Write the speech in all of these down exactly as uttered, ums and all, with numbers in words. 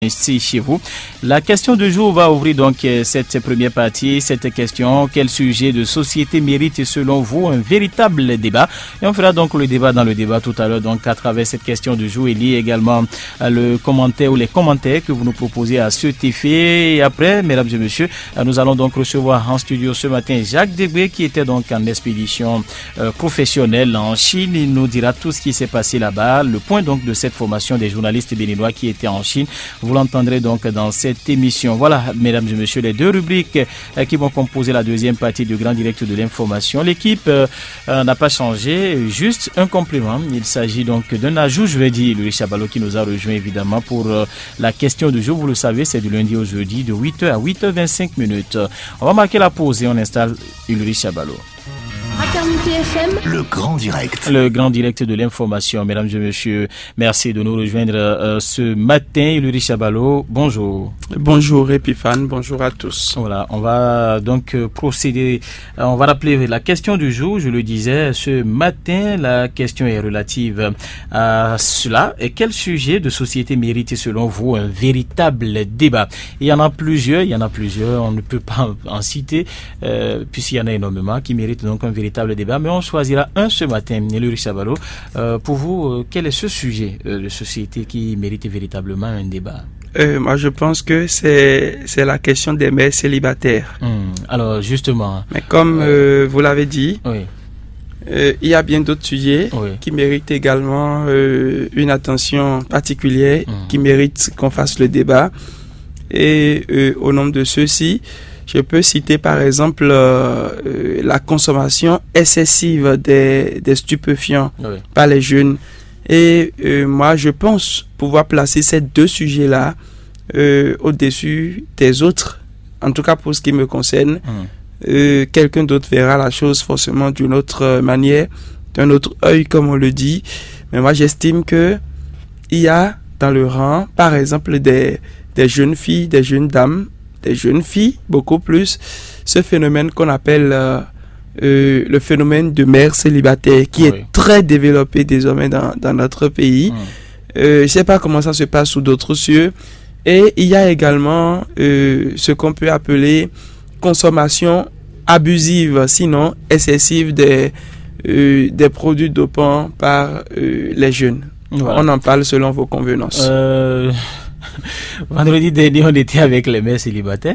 ici chez vous. La question du jour va ouvrir donc cette première partie, cette question: quel sujet de société mérite selon vous un véritable débat? Et on fera donc le débat dans le débat tout à l'heure, donc à travers cette question du jour. Il y a également le commentaire ou les commentaires que vous nous proposez à cet effet. Et après, mesdames et messieurs, nous allons donc recevoir en studio ce matin Jacques Debré, qui était donc en expédition euh, professionnelle en Chine. Il nous dira tout ce qui s'est passé là-bas, le point donc de cette formation des journalistes béninois qui étaient en Chine. Vous l'entendrez donc dans cette émission. Voilà, mesdames et messieurs, les deux rubriques euh, qui vont composer la deuxième partie du Grand Direct de l'information. L'équipe euh, euh, n'a pas changé, juste un complément. Il s'agit donc d'un ajout, je vais dire, Louis Chabalo qui nous a rejoint évidemment pour euh, la question du jour. Vous le savez, c'est du lundi au jeudi de huit heures à huit heures vingt-cinq minutes. On va marquer la pause et on installe Ulrich Chabalo. Le Grand Direct. Le Grand Direct de l'information. Mesdames et messieurs, merci de nous rejoindre euh, ce matin. Ulrich Chabalo, bonjour. Bonjour Epiphane, bonjour à tous. Voilà, on va donc euh, procéder. Euh, on va rappeler la question du jour. Je le disais, ce matin, la question est relative à cela. Et quel sujet de société mérite selon vous un véritable débat? Il y en a plusieurs, il y en a plusieurs. On ne peut pas en citer, euh, puisqu'il y en a énormément qui méritent donc un véritable débat, mais on choisira un ce matin. Ulrich Chabalo, euh, pour vous, euh, quel est ce sujet euh, de société qui mérite véritablement un débat? Euh, moi, je pense que c'est c'est la question des mères célibataires. Hum, alors, justement. Mais comme euh, vous l'avez dit, oui. euh, il y a bien d'autres sujets oui. qui méritent également euh, une attention particulière, hum. qui méritent qu'on fasse le débat. Et euh, au nombre de ceux-ci, je peux citer par exemple euh, euh, la consommation excessive des, des stupéfiants oui. par les jeunes. Et euh, moi, je pense pouvoir placer ces deux sujets-là euh, au-dessus des autres, en tout cas pour ce qui me concerne. Mmh. Euh, quelqu'un d'autre verra la chose forcément d'une autre manière, d'un autre œil, comme on le dit. Mais moi, j'estime que il y a dans le rang, par exemple, des, des jeunes filles, des jeunes dames, des jeunes filles, beaucoup plus, ce phénomène qu'on appelle euh, euh, le phénomène de mère célibataire, qui oui. est très développé désormais dans, dans notre pays. Mmh. Euh, je ne sais pas comment ça se passe sous d'autres cieux. Et il y a également euh, ce qu'on peut appeler consommation abusive, sinon excessive des, euh, des produits dopants par euh, les jeunes. Voilà. On en parle selon vos convenances. Euh... Vendredi dernier, on était avec les mères célibataires.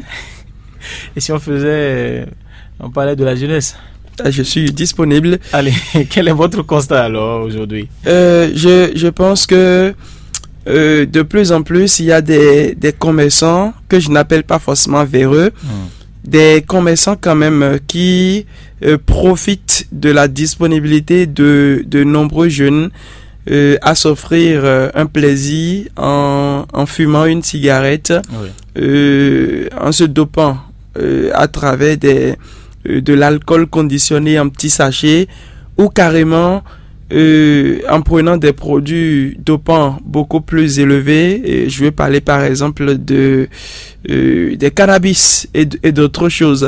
Et si on faisait... On parlait de la jeunesse. Je suis disponible. Allez, quel est votre constat alors aujourd'hui? euh, je, je pense que euh, de plus en plus, il y a des, des commerçants que je n'appelle pas forcément véreux. Hum. Des commerçants quand même qui euh, profitent de la disponibilité de, de nombreux jeunes Euh, à s'offrir euh, un plaisir en, en fumant une cigarette, oui. euh, en se dopant euh, à travers des, euh, de l'alcool conditionné en petits sachets, ou carrément euh, en prenant des produits dopants beaucoup plus élevés. Et je vais parler par exemple de euh, des cannabis et, et d'autres choses.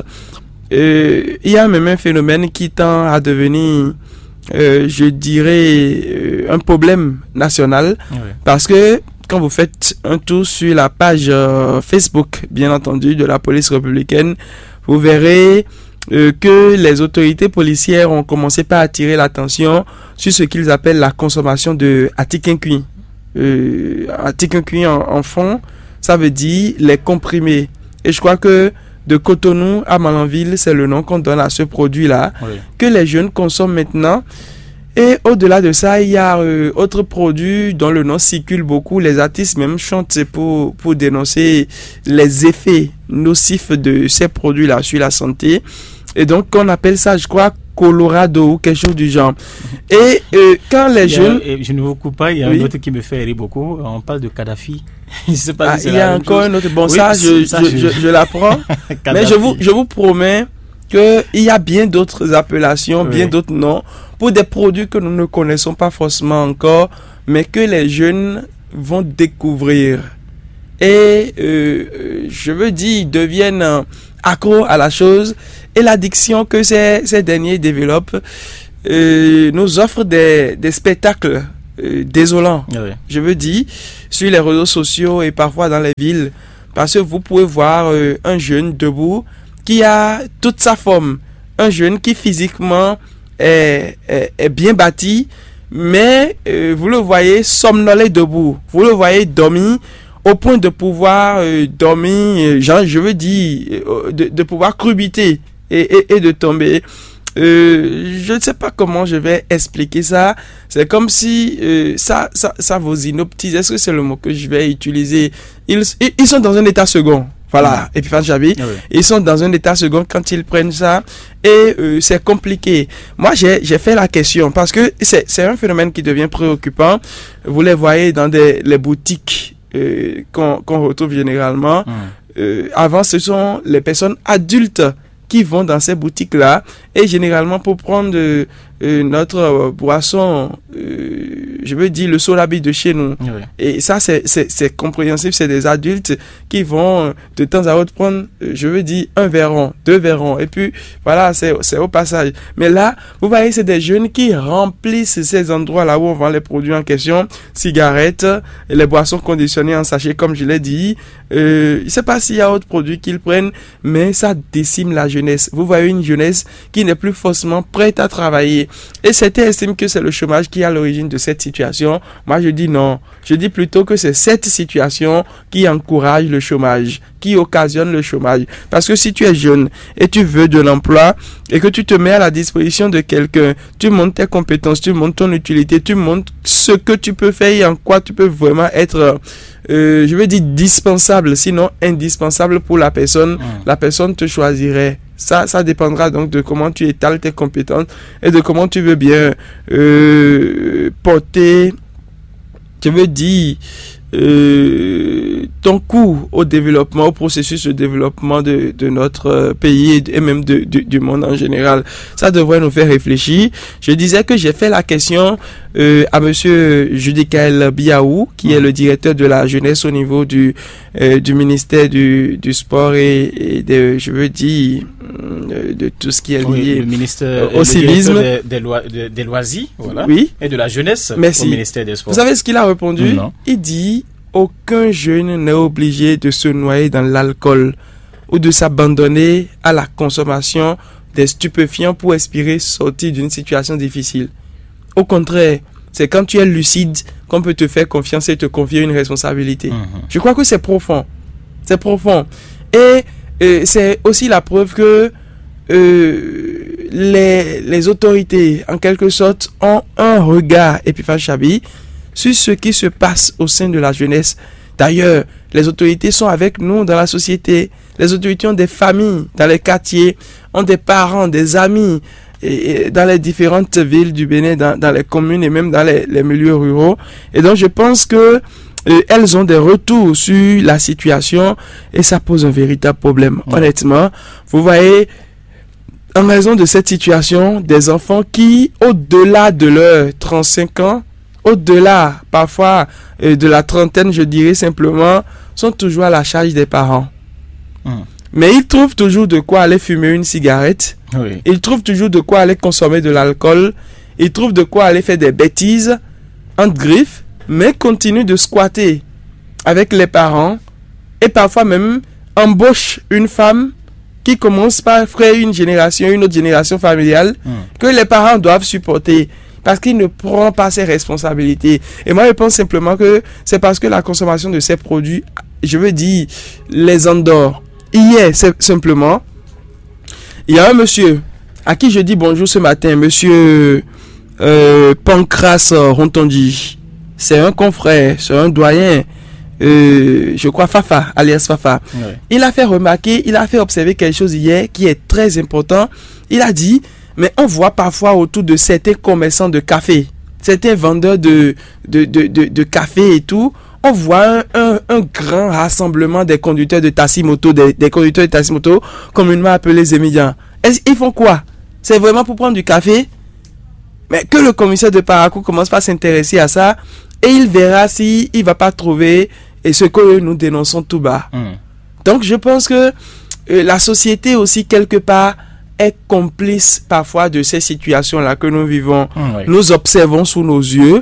Euh, il y a même un phénomène qui tend à devenir Euh, je dirais euh, un problème national, oui. parce que quand vous faites un tour sur la page euh, Facebook, bien entendu, de la police républicaine, vous verrez euh, que les autorités policières ont commencé par attirer l'attention sur ce qu'ils appellent la consommation de atiquinquin. Euh, atiquinquin en, en fond, ça veut dire les comprimés. Et je crois que de Cotonou à Malanville, c'est le nom qu'on donne à ce produit-là, oui. que les jeunes consomment maintenant. Et au-delà de ça, il y a euh, autres produits dont le nom circule beaucoup. Les artistes même chantent pour, pour dénoncer les effets nocifs de ces produits-là sur la santé. Et donc, on appelle ça, je crois, Colorado ou quelque chose du genre. Et euh, quand les jeunes... A, je ne vous coupe pas, il y a oui. un autre qui me fait rire beaucoup. On parle de Kadhafi. Je sais pas ah, si il y a encore chose. un autre. Bon, oui, ça, je, ça, je, je, je, je l'apprends. Mais je vous, je vous promets qu'il y a bien d'autres appellations, oui. bien d'autres noms pour des produits que nous ne connaissons pas forcément encore, mais que les jeunes vont découvrir. Et euh, je veux dire, ils deviennent accros à la chose. Et l'addiction que ces, ces derniers développent euh, nous offre des, des spectacles euh, désolant. Oui. Je veux dire, sur les réseaux sociaux et parfois dans les villes, parce que vous pouvez voir euh, un jeune debout qui a toute sa forme, un jeune qui physiquement est, est, est bien bâti, mais euh, vous le voyez somnoler debout, vous le voyez dormir au point de pouvoir euh, dormir, euh, genre, je veux dire, euh, de, de pouvoir crubiter et, et, et de tomber. Euh, je ne sais pas comment je vais expliquer ça. C'est comme si euh, ça, ça, ça vous inoptise. Est-ce que c'est le mot que je vais utiliser? Ils, ils sont dans un état second. Voilà. Et puis, Javi, oui. Ils sont dans un état second quand ils prennent ça. Et euh, c'est compliqué. Moi, j'ai, j'ai fait la question parce que c'est, c'est un phénomène qui devient préoccupant. Vous les voyez dans des, les boutiques euh, qu'on, qu'on retrouve généralement. Mmh. Euh, avant, ce sont les personnes adultes qui vont dans ces boutiques-là et généralement pour prendre euh, euh, notre euh, boisson, euh, je veux dire le solabi de chez nous. Oui. Et ça, c'est, c'est, c'est compréhensible, c'est des adultes qui vont euh, de temps à autre prendre, euh, je veux dire, un verron, deux verrons, et puis voilà, c'est, c'est au passage. Mais là, vous voyez, c'est des jeunes qui remplissent ces endroits-là où on vend les produits en question, cigarettes, et les boissons conditionnées en sachet, comme je l'ai dit. Euh, je ne sais pas s'il y a autres produits qu'ils prennent, mais ça décime la jeunesse. Vous voyez une jeunesse qui n'est plus forcément prête à travailler. Et certains estiment que c'est le chômage qui est à l'origine de cette situation. Moi, je dis non. Je dis plutôt que c'est cette situation qui encourage le chômage, qui occasionne le chômage. Parce que si tu es jeune et tu veux de l'emploi et que tu te mets à la disposition de quelqu'un, tu montres tes compétences, tu montres ton utilité, tu montres ce que tu peux faire et en quoi tu peux vraiment être... Euh, je veux dire dispensable, sinon indispensable pour la personne, mmh. la personne te choisirait. Ça, ça dépendra donc de comment tu étales tes compétences et de comment tu veux bien euh, porter, je veux dire, euh, ton coût au développement, au processus de développement de, de notre pays et même de, de, du monde en général. Ça devrait nous faire réfléchir. Je disais que j'ai fait la question euh, à monsieur Judicaël Biaou, qui est le directeur de la jeunesse au niveau du, euh, du ministère du, du sport et, et de, je veux dire, de, de tout ce qui est lié oui, le ministère, au le civisme. Des, des, loi, des, des loisirs, voilà. Oui. Et de la jeunesse. Merci. Au ministère des sports. Vous savez ce qu'il a répondu? Non. Il dit, aucun jeune n'est obligé de se noyer dans l'alcool ou de s'abandonner à la consommation des stupéfiants pour espérer sortir d'une situation difficile. Au contraire, c'est quand tu es lucide qu'on peut te faire confiance et te confier une responsabilité. Mmh. Je crois que c'est profond. C'est profond. Et euh, c'est aussi la preuve que euh, les, les autorités, en quelque sorte, ont un regard, Epiphan Chabi, sur ce qui se passe au sein de la jeunesse. D'ailleurs, les autorités sont avec nous dans la société. Les autorités ont des familles dans les quartiers, ont des parents, des amis, et, et dans les différentes villes du Bénin, dans, dans les communes et même dans les, les milieux ruraux. Et donc, je pense que euh, elles ont des retours sur la situation et ça pose un véritable problème. Ouais. Honnêtement, vous voyez, en raison de cette situation, des enfants qui, au-delà de leurs trente-cinq ans, au-delà, parfois, euh, de la trentaine, je dirais simplement, sont toujours à la charge des parents. Hum. Mais ils trouvent toujours de quoi aller fumer une cigarette. Oui. Ils trouvent toujours de quoi aller consommer de l'alcool. Ils trouvent de quoi aller faire des bêtises, entre griffes, mais continuent de squatter avec les parents et parfois même embauchent une femme qui commence par créer une génération, une autre génération familiale hum. que les parents doivent supporter. Parce qu'il ne prend pas ses responsabilités. Et moi, je pense simplement que c'est parce que la consommation de ces produits, je veux dire, les endort. Hier, c'est simplement, il y a un monsieur à qui je dis bonjour ce matin, monsieur euh, Pancras Rontondi. C'est un confrère, c'est un doyen, euh, je crois Fafa, alias Fafa. Ouais. Il a fait remarquer, il a fait observer quelque chose hier qui est très important. Il a dit... Mais on voit parfois autour de certains commerçants de café, certains vendeurs de, de, de, de, de café et tout, on voit un, un, un grand rassemblement des conducteurs de taxi-moto, des, des conducteurs de taxi-moto, communément appelés émigrants. Ils font quoi? C'est vraiment pour prendre du café? Mais que le commissaire de Parakou commence pas à s'intéresser à ça, et il verra s'il ne va pas trouver et ce que nous dénonçons tout bas. Mmh. Donc je pense que euh, la société aussi, quelque part, est complice parfois de ces situations-là que nous vivons. Mmh, oui. Nous observons sous nos yeux,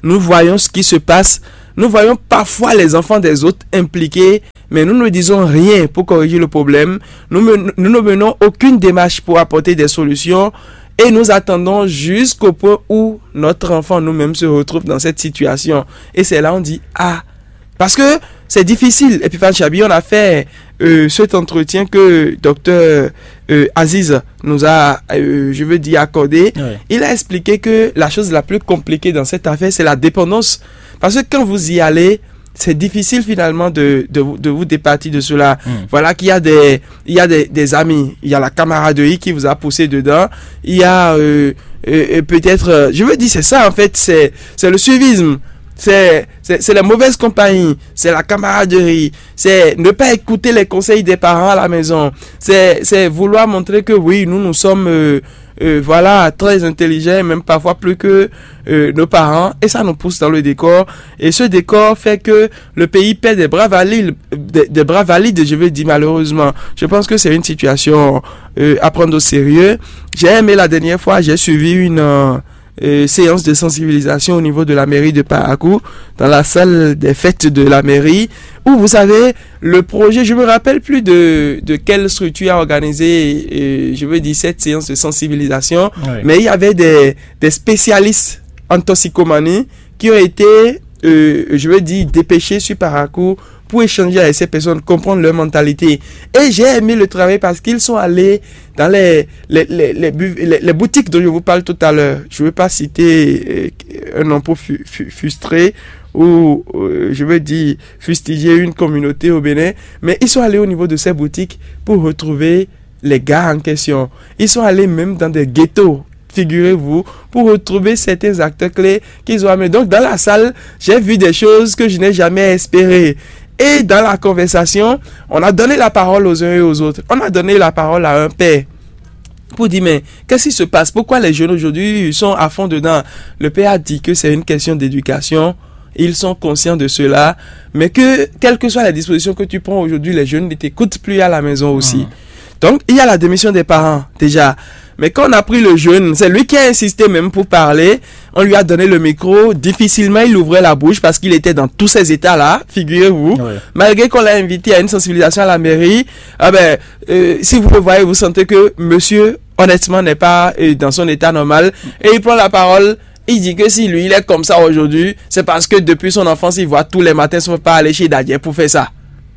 nous voyons ce qui se passe. Nous voyons parfois les enfants des autres impliqués, mais nous ne disons rien pour corriger le problème. Nous, men- nous ne menons aucune démarche pour apporter des solutions et nous attendons jusqu'au point où notre enfant nous-mêmes se retrouve dans cette situation. Et c'est là on dit « Ah !» Parce que c'est difficile. Et puis, Fan Chabi, on a fait euh, cet entretien que docteur euh, Aziz nous a, euh, je veux dire, accordé. Oui. Il a expliqué que la chose la plus compliquée dans cette affaire, c'est la dépendance. Parce que quand vous y allez, c'est difficile finalement de, de, de vous départir de cela. Mm. Voilà qu'il y a, des, il y a des, des amis, il y a la camaraderie qui vous a poussé dedans, il y a euh, euh, peut-être, euh, je veux dire, c'est ça en fait, c'est, c'est le suivisme. C'est, c'est, c'est la mauvaise compagnie, c'est la camaraderie, c'est ne pas écouter les conseils des parents à la maison, c'est, c'est vouloir montrer que oui, nous, nous sommes euh, euh, voilà, très intelligents, même parfois plus que euh, nos parents, et ça nous pousse dans le décor. Et ce décor fait que le pays perd des bras valides, des, des bras valides, je veux dire malheureusement. Je pense que c'est une situation euh, à prendre au sérieux. J'ai aimé la dernière fois, j'ai suivi une... Euh, Euh, séance de sensibilisation au niveau de la mairie de Parakou, dans la salle des fêtes de la mairie, où vous savez, le projet, je me rappelle plus de, de quelle structure a organisé, euh, je veux dire, cette séance de sensibilisation, oui. Mais il y avait des, des spécialistes en toxicomanie qui ont été, euh, je veux dire, dépêchés sur Parakou pour échanger avec ces personnes, comprendre leur mentalité. Et j'ai aimé le travail parce qu'ils sont allés dans les, les, les, les, les, les boutiques dont je vous parle tout à l'heure. Je ne veux pas citer un nom pour fu, fu, frustrer ou, euh, je veux dire, fustiger une communauté au Bénin, mais ils sont allés au niveau de ces boutiques pour retrouver les gars en question. Ils sont allés même dans des ghettos, figurez-vous, pour retrouver certains acteurs clés qu'ils ont amenés. Donc, dans la salle, j'ai vu des choses que je n'ai jamais espérées. Et dans la conversation, on a donné la parole aux uns et aux autres. On a donné la parole à un père pour dire, mais qu'est-ce qui se passe? Pourquoi les jeunes aujourd'hui sont à fond dedans? Le père a dit que c'est une question d'éducation. Ils sont conscients de cela. Mais que, quelles que soient les dispositions que tu prends aujourd'hui, les jeunes ne t'écoutent plus à la maison aussi. Mmh. Donc, il y a la démission des parents, déjà. Mais quand on a pris le jeune, c'est lui qui a insisté même pour parler. On lui a donné le micro. Difficilement, il ouvrait la bouche parce qu'il était dans tous ces états-là, figurez-vous. Oui. Malgré qu'on l'a invité à une sensibilisation à la mairie, ah ben, euh, si vous le voyez, vous sentez que monsieur, honnêtement, n'est pas euh, dans son état normal. Et il prend la parole. Il dit que si lui, il est comme ça aujourd'hui, c'est parce que depuis son enfance, il voit tous les matins son papa aller chez Dadier pour faire ça.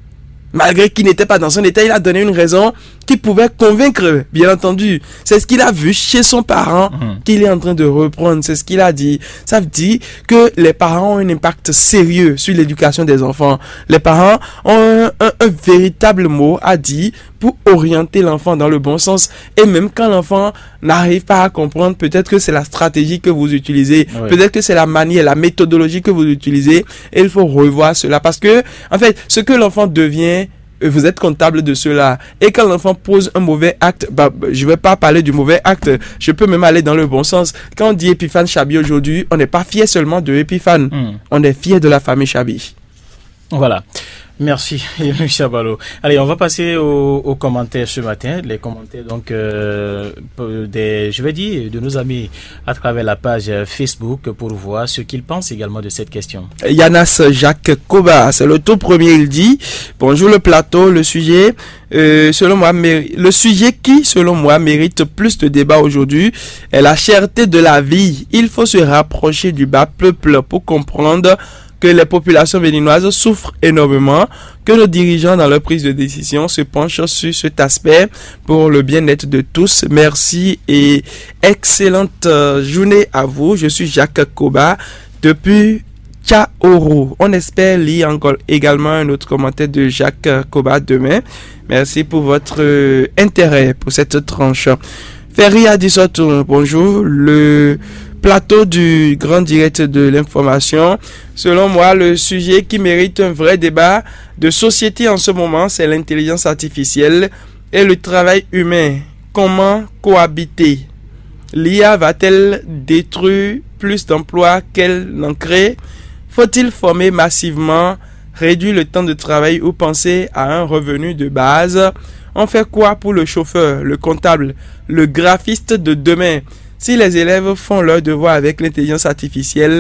Malgré qu'il n'était pas dans son état, il a donné une raison qui pouvait convaincre, bien entendu. C'est ce qu'il a vu chez son parent mmh. qu'il est en train de reprendre. C'est ce qu'il a dit. Ça veut dire que les parents ont un impact sérieux sur l'éducation des enfants. Les parents ont un, un, un véritable mot à dire pour orienter l'enfant dans le bon sens. Et même quand l'enfant n'arrive pas à comprendre, peut-être que c'est la stratégie que vous utilisez. Oui. Peut-être que c'est la manière, la méthodologie que vous utilisez. Et il faut revoir cela. Parce que, en fait, ce que l'enfant devient, vous êtes comptable de cela. Et quand l'enfant pose un mauvais acte, bah, je ne vais pas parler du mauvais acte, je peux même aller dans le bon sens. Quand on dit Epiphane Chabi aujourd'hui, on n'est pas fier seulement de Epiphane, mm. on est fier de la famille Chabi. Voilà. Merci, Chabalo. Allez, on va passer aux, aux commentaires ce matin. Les commentaires, donc, euh, des, je vais dire, de nos amis à travers la page Facebook pour voir ce qu'ils pensent également de cette question. Yanas Jacques Koba, c'est le tout premier, il dit, bonjour le plateau, le sujet, euh, selon moi, le sujet qui, selon moi, mérite plus de débat aujourd'hui est la cherté de la vie. Il faut se rapprocher du bas peuple pour comprendre que les populations béninoises souffrent énormément, que nos dirigeants dans leur prise de décision se penchent sur cet aspect pour le bien-être de tous. Merci et excellente journée à vous. Je suis Jacques Koba depuis Tchaoro. On espère lire encore également un autre commentaire de Jacques Koba demain. Merci pour votre euh, intérêt pour cette tranche. Ferry a dit ça, bonjour. Le plateau du grand direct de l'information. Selon moi, le sujet qui mérite un vrai débat de société en ce moment, c'est l'intelligence artificielle et le travail humain. Comment cohabiter? L'I A va-t-elle détruire plus d'emplois qu'elle n'en crée? Faut-il former massivement, réduire le temps de travail ou penser à un revenu de base? On fait quoi pour le chauffeur, le comptable, le graphiste de demain? Si les élèves font leur devoir avec l'intelligence artificielle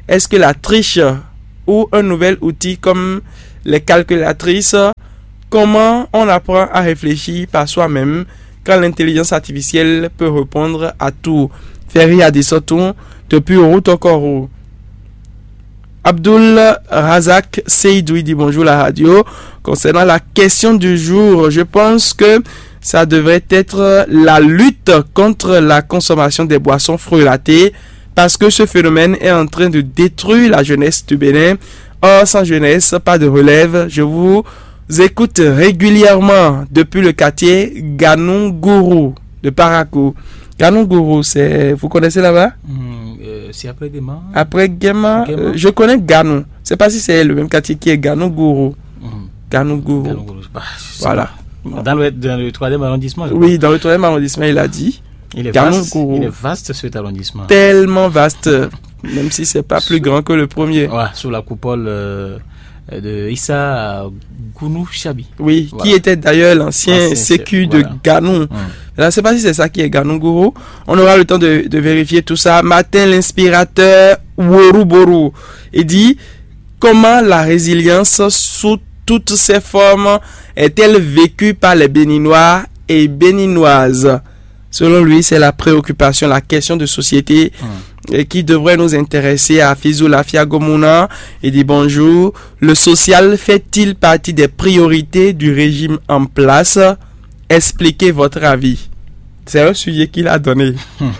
Est-ce que la triche ou un nouvel outil comme les calculatrices? Comment on apprend à réfléchir par soi-même quand l'intelligence artificielle peut répondre à tout? Ferry Adissotou depuis Routokoro. Abdul Razak Seydou dit bonjour la radio. Concernant la question du jour, je pense que ça devrait être la lutte contre la consommation des boissons fruitées parce que ce phénomène est en train de détruire la jeunesse du Bénin. Or, sans jeunesse, pas de relève. Je vous écoute régulièrement depuis le quartier Ganoungourou de Parakou. Ganoungourou, c'est... Vous connaissez là-bas? mmh, euh, C'est après Guéma. Après Guéma, euh, je connais Ganou. Je ne sais pas si c'est le même quartier qui est Ganoungourou. Mmh. Ganoungourou. Ganoungourou. Bah, voilà. Dans le, dans le troisième arrondissement, je Oui, crois. Dans le troisième arrondissement, il a dit. Il est, vaste, il est vaste, cet arrondissement. Tellement vaste, même si c'est pas plus grand que le premier. Ouais, sous la coupole euh, de Issa Gounou Chabi. Oui, voilà. Qui était d'ailleurs l'ancien sécu de voilà. Ganou. Hum. Je ne sais pas si c'est ça qui est Ganoungourou. On aura le temps de, de vérifier tout ça. Matin, l'inspirateur Woruboru, il dit comment la résilience sous toutes ses formes est-elle vécue par les Béninois et Béninoises? Selon lui, c'est la préoccupation, la question de société mmh. qui devrait nous intéresser. À Fizoula Fiagomuna, il dit bonjour. Le social fait-il partie des priorités du régime en place? Expliquez votre avis. C'est un sujet qu'il a donné.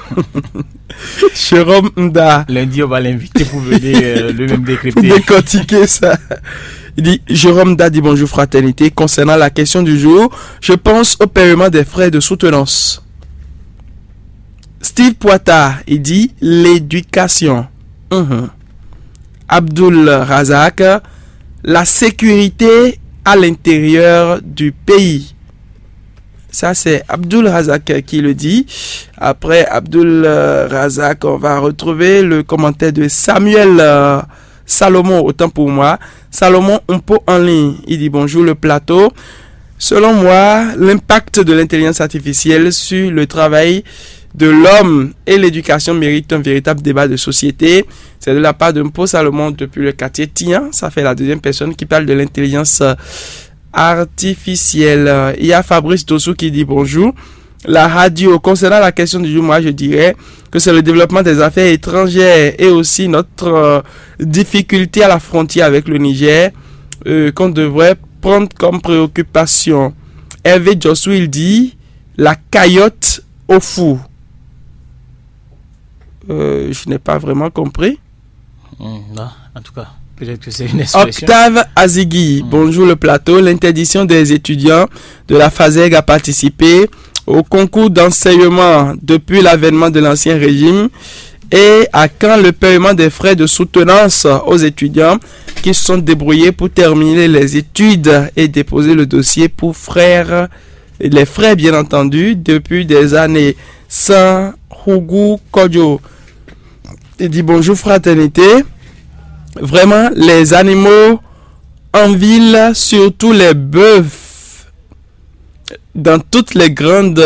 Jérôme Mda. Lundi, on va l'inviter pour venir euh, le même décrypter. Décortiquer ça. Il dit, Jérôme Mda dit bonjour fraternité. Concernant la question du jour, je pense au paiement des frais de soutenance. Steve Poitard, il dit l'éducation. Mmh. Abdul Razak, la sécurité à l'intérieur du pays. Ça, c'est Abdul Razak qui le dit. Après Abdul Razak, on va retrouver le commentaire de Samuel euh, Salomon, autant pour moi. Salomon, un peu en ligne. Il dit bonjour le plateau. Selon moi, l'impact de l'intelligence artificielle sur le travail de l'homme et l'éducation mérite un véritable débat de société. C'est de la part d'un Pau Salomon depuis le quartier Tian. Ça fait la deuxième personne qui parle de l'intelligence artificielle. Il y a Fabrice Dossou qui dit bonjour. La radio, concernant la question du jour, moi je dirais que c'est le développement des affaires étrangères et aussi notre euh, difficulté à la frontière avec le Niger euh, qu'on devrait prendre comme préoccupation. Hervé Jossou, il dit la caillotte au fou. Euh, je n'ai pas vraiment compris. Mmh, non, en tout cas, peut-être que c'est une expression. Octave Azigui, mmh. Bonjour le plateau. L'interdiction des étudiants de la FASEG à participer au concours d'enseignement depuis l'avènement de l'ancien régime et à quand le paiement des frais de soutenance aux étudiants qui se sont débrouillés pour terminer les études et déposer le dossier pour frères, les frais bien entendu depuis des années. Sans Hougou Kodjo. Il dit bonjour fraternité. Vraiment, les animaux en ville, surtout les bœufs, dans toutes les grandes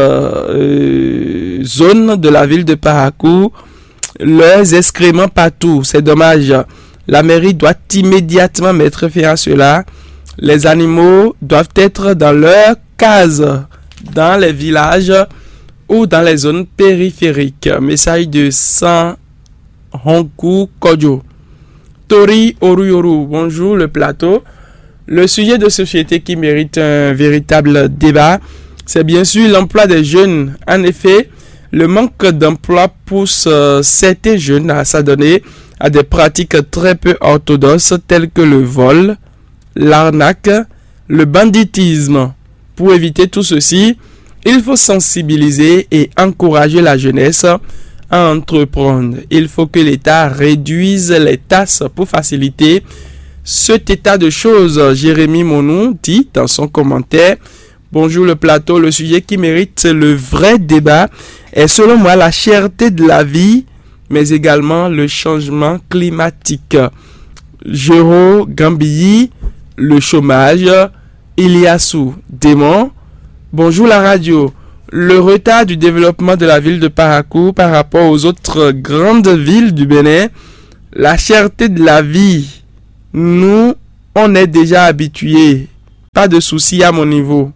euh, zones de la ville de Parakou, leurs excréments partout. C'est dommage. La mairie doit immédiatement mettre fin à cela. Les animaux doivent être dans leur case, dans les villages ou dans les zones périphériques. Message de San Honku Kodjo. Tori Oruyoru, bonjour le plateau. Le sujet de société qui mérite un véritable débat, c'est bien sûr l'emploi des jeunes. En effet, le manque d'emploi pousse euh, certains jeunes à s'adonner à des pratiques très peu orthodoxes telles que le vol, l'arnaque, le banditisme. Pour éviter tout ceci, il faut sensibiliser et encourager la jeunesse à entreprendre. Il faut que l'État réduise les taxes pour faciliter cet état de choses. Jérémy Monou dit dans son commentaire, bonjour le plateau, le sujet qui mérite le vrai débat est selon moi la cherté de la vie, mais également le changement climatique. Géraud Gambilly, le chômage, Iliassou Démon, bonjour la radio. Le retard du développement de la ville de Parakou par rapport aux autres grandes villes du Bénin la cherté de la vie, nous, on est déjà habitués. Pas de souci à mon niveau.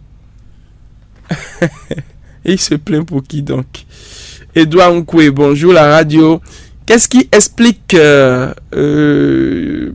Il se plaint pour qui donc? Edouard Nkoué, bonjour la radio. Qu'est-ce qui explique... Euh, euh,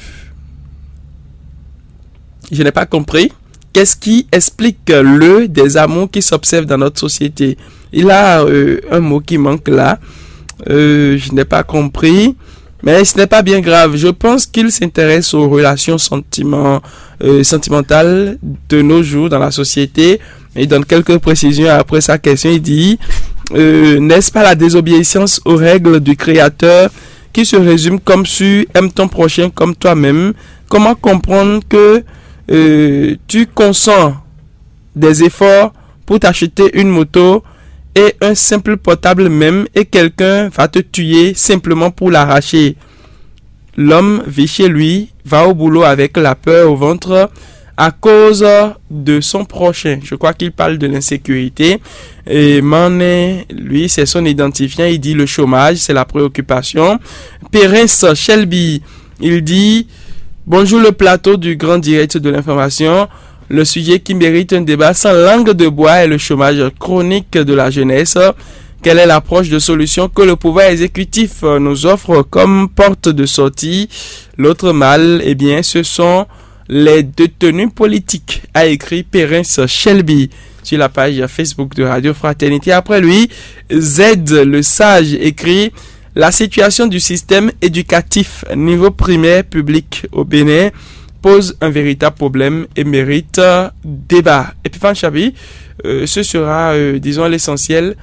je n'ai pas compris. Qu'est-ce qui explique le désamour qui s'observe dans notre société? Il a euh, un mot qui manque là. Euh, je n'ai pas compris. Mais ce n'est pas bien grave. Je pense qu'il s'intéresse aux relations sentiment, euh, sentimentales de nos jours dans la société. Il donne quelques précisions après sa question. Il dit, euh, n'est-ce pas la désobéissance aux règles du Créateur qui se résume comme sur « aime ton prochain comme toi-même ». Comment comprendre que euh, tu consens des efforts pour t'acheter une moto et un simple portable même et quelqu'un va te tuer simplement pour l'arracher. L'homme vit chez lui, va au boulot avec la peur au ventre à cause de son prochain. Je crois qu'il parle de l'insécurité. Et Mané, lui, c'est son identifiant. Il dit le chômage, c'est la préoccupation. Pérez Shelby, il dit bonjour le plateau du grand direct de l'information. Le sujet qui mérite un débat sans langue de bois est le chômage chronique de la jeunesse. Quelle est l'approche de solution que le pouvoir exécutif nous offre comme porte de sortie? L'autre mal, eh bien, ce sont les détenus politiques, a écrit Pérence Shelby sur la page Facebook de Radio Fraternité. Après lui, Z, le sage, écrit la situation du système éducatif niveau primaire public au Bénin pose un véritable problème et mérite débat. Et puis, Fanchabi, euh, ce sera, euh, disons, l'essentiel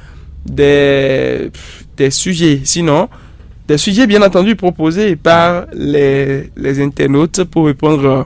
des, des sujets. Sinon, des sujets, bien entendu, proposés par les, les internautes pour répondre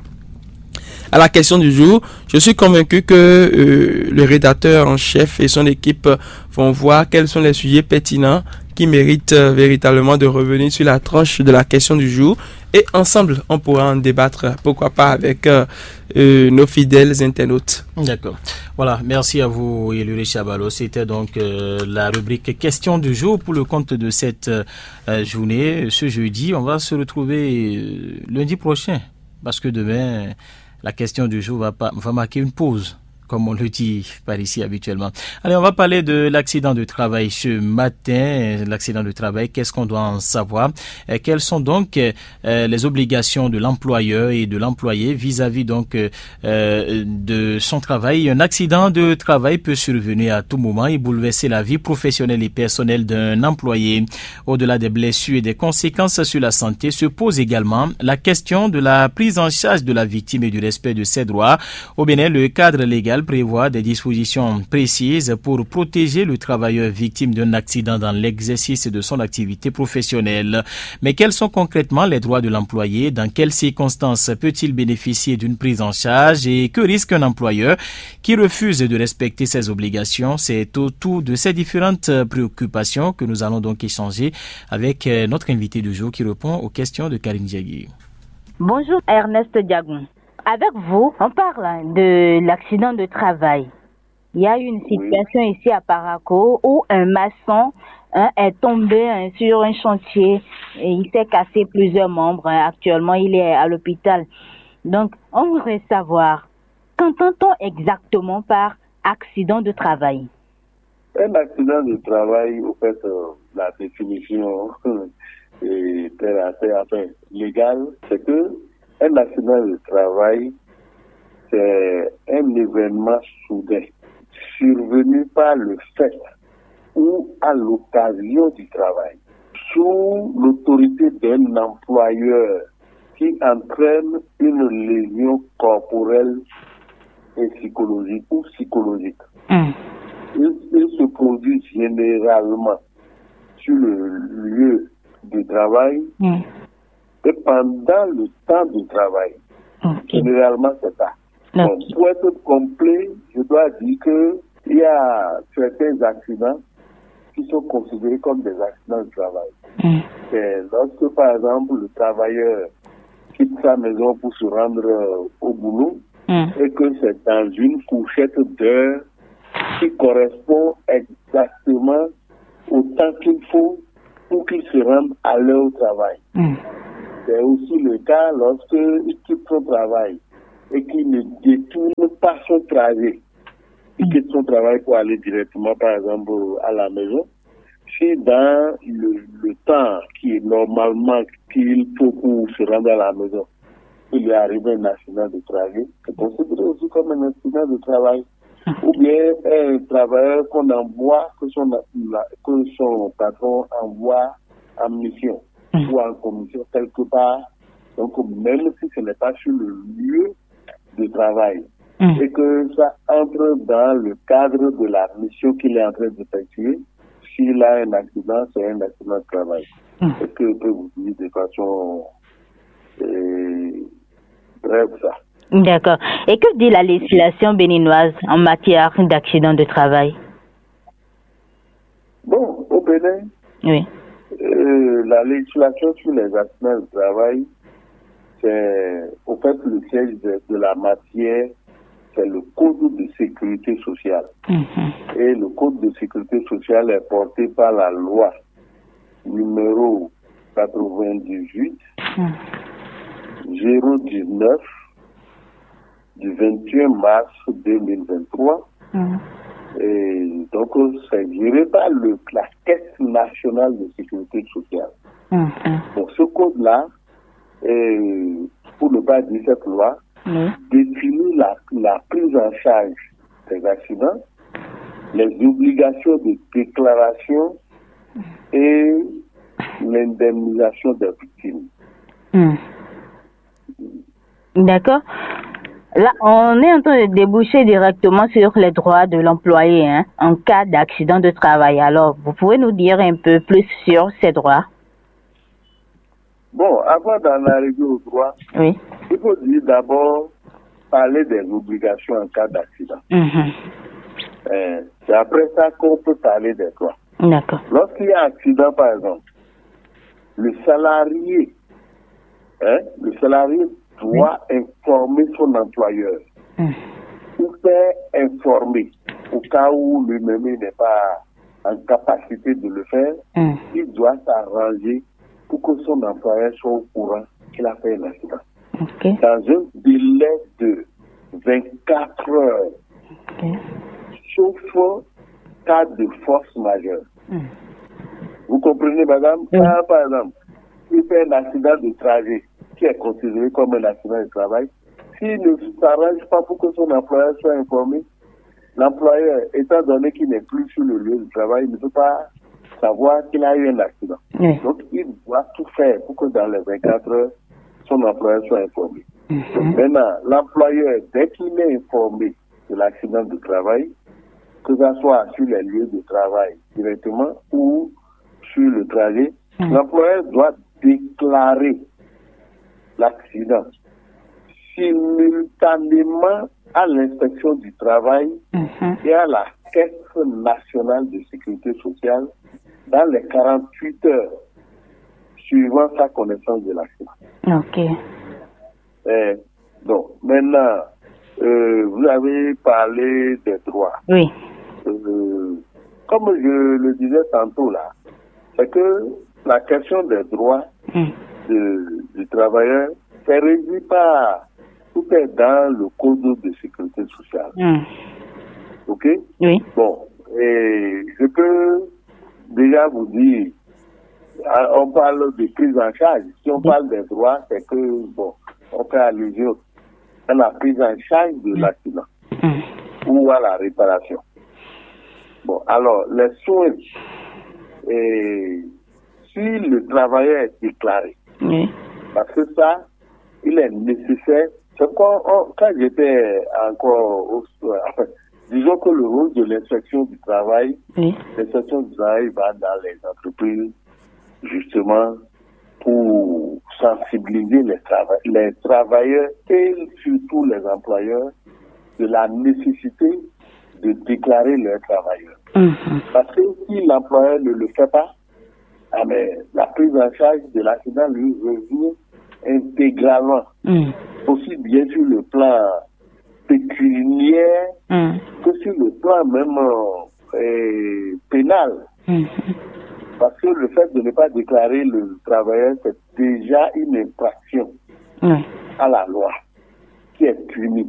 à la question du jour. Je suis convaincu que euh, le rédacteur en chef et son équipe vont voir quels sont les sujets pertinents qui méritent euh, véritablement de revenir sur la tranche de la question du jour. Et ensemble, on pourra en débattre, pourquoi pas, avec euh, euh, nos fidèles internautes. D'accord. Voilà, merci à vous, Yeluri Chabalo. C'était donc euh, la rubrique question du jour pour le compte de cette euh, journée. Ce jeudi, on va se retrouver euh, lundi prochain, parce que demain, la question du jour va, pas, va marquer une pause, comme on le dit par ici habituellement. Allez, on va parler de l'accident de travail ce matin. L'accident de travail, qu'est-ce qu'on doit en savoir? Et quelles sont donc euh, les obligations de l'employeur et de l'employé vis-à-vis donc euh, de son travail? Un accident de travail peut survenir à tout moment et bouleverser la vie professionnelle et personnelle d'un employé. Au-delà des blessures et des conséquences sur la santé, se pose également la question de la prise en charge de la victime et du respect de ses droits. Au Bénin, le cadre légal prévoit des dispositions précises pour protéger le travailleur victime d'un accident dans l'exercice de son activité professionnelle. Mais quels sont concrètement les droits de l'employé? Dans quelles circonstances peut-il bénéficier d'une prise en charge? Et que risque un employeur qui refuse de respecter ses obligations? C'est autour de ces différentes préoccupations que nous allons donc échanger avec notre invité du jour qui répond aux questions de Karine Diagui. Bonjour Ernest Diagon. Avec vous, on parle de l'accident de travail. Il y a eu une situation oui. ici à Paraco où un maçon hein, est tombé hein, sur un chantier et il s'est cassé plusieurs membres. Actuellement, il est à l'hôpital. Donc, on voudrait savoir, qu'entend-on exactement par accident de travail? Un accident de travail, au fait, euh, la définition est assez enfin, légale, c'est que un accident de travail, c'est un événement soudain, survenu par le fait ou à l'occasion du travail, sous l'autorité d'un employeur qui entraîne une lésion corporelle et psychologique ou psychologique. Mmh. Il, il se produit généralement sur le lieu de travail, mmh. et pendant le temps de travail. Okay. Généralement, c'est ça. Okay. Donc, pour être complet, je dois dire qu'il y a certains accidents qui sont considérés comme des accidents de travail. Mm. C'est lorsque, par exemple, le travailleur quitte sa maison pour se rendre euh, au boulot, mm. et que c'est dans une fourchette d'heures qui correspond exactement au temps qu'il faut pour qu'ils se rendent à leur travail. Mm. C'est aussi le cas lorsqu'il quitte son travail et qu'il ne détourne pas son trajet. Il quitte son travail pour aller directement, par exemple, à la maison. Si dans le, le temps qui est normalement qu'il faut pour se rendre à la maison, il est arrivé un accident de travail, c'est considéré aussi comme un accident de travail. Ou bien un travailleur qu'on envoie, que son, que son patron envoie en mission mmh. ou en commission quelque part. Donc, même si ce n'est pas sur le lieu de travail mmh. et que ça entre dans le cadre de la mission qu'il est en train d'effectuer, s'il a un accident, c'est un accident de travail. Mmh. Est-ce que je peux vous dire de façon euh, brève ça? D'accord. Et que dit la législation béninoise en matière d'accident de travail? Bon, au Bénin, oui. euh, la législation sur les accidents de travail, c'est au fait le siège de, de la matière, c'est le code de sécurité sociale. Mm-hmm. Et le code de sécurité sociale est porté par la loi numéro quatre-vingt-dix-huit zéro dix-neuf du vingt et un mars deux mille vingt-trois. Mmh. Et donc, c'est géré par le, la Caisse nationale de sécurité sociale. Mmh. Donc, ce code-là, est, pour ne pas dire cette loi, mmh. définit la, la prise en charge des accidents, les obligations de déclaration et l'indemnisation des victimes. Mmh. D'accord. Là, on est en train de déboucher directement sur les droits de l'employé hein, en cas d'accident de travail. Alors, vous pouvez nous dire un peu plus sur ces droits? Bon, avant d'en arriver aux droits, oui. il faut dire d'abord parler des obligations en cas d'accident. Mm-hmm. Euh, c'est après ça qu'on peut parler des droits. D'accord. Lorsqu'il y a accident, par exemple, le salarié, hein, le salarié doit oui. informer son employeur. Mmh. Ou faire informer au cas où lui-même n'est pas en capacité de le faire. Mmh. Il doit s'arranger pour que son employeur soit au courant qu'il a fait un accident. Okay. Dans un délai de vingt-quatre heures, okay. sauf cas de force majeure. Mmh. Vous comprenez, madame? Mmh. Quand, par exemple, il fait un accident de trajet qui est considéré comme un accident de travail, s'il ne s'arrange pas pour que son employeur soit informé, l'employeur, étant donné qu'il n'est plus sur le lieu de travail, il ne peut pas savoir qu'il a eu un accident. Oui. Donc, il doit tout faire pour que dans les vingt-quatre heures, son employeur soit informé. Mm-hmm. Donc, maintenant, l'employeur, dès qu'il est informé de l'accident de travail, que ce soit sur les lieux de travail directement ou sur le trajet, mm-hmm. l'employeur doit déclarer l'accident simultanément à l'inspection du travail mm-hmm. et à la Caisse nationale de sécurité sociale dans les quarante-huit heures suivant sa connaissance de l'accident. Ok. Et donc, maintenant, euh, vous avez parlé des droits. Oui. Euh, comme je le disais tantôt là, c'est que la question des droits mm. de, du travailleur, c'est régi par tout est dans le code de sécurité sociale. Mm. Ok? Oui. Bon, et je peux déjà vous dire, on parle de prise en charge. Si on oui. parle des droits, c'est que, bon, on fait allusion à la prise en charge de mm. l'accident mm. ou à la réparation. Bon, alors, les soins, et si le travailleur est déclaré, oui. parce que ça, il est nécessaire. C'est quand, on, quand j'étais encore, au, enfin, disons que le rôle de l'inspection du travail, oui. l'inspection du travail va dans les entreprises, justement, pour sensibiliser les, trava les travailleurs et surtout les employeurs de la nécessité de déclarer leurs travailleurs. Mm-hmm. Parce que si l'employeur ne le fait pas, ah mais la prise en charge de l'accident lui revient intégralement, mm. aussi bien sur le plan pécuniaire mm. que sur le plan même euh, pénal. Mm. Parce que le fait de ne pas déclarer le travailleur, c'est déjà une infraction mmh. à la loi qui est punie.